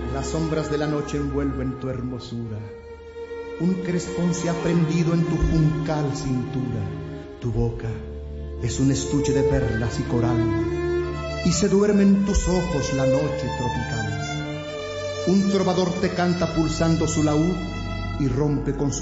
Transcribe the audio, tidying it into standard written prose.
Las sombras de la noche envuelven tu hermosura. Un crespón se ha prendido en tu juncal cintura. Tu boca es un estuche de perlas y coral, y se duerme en tus ojos la noche tropical. Un trovador te canta pulsando su laúd y rompe con su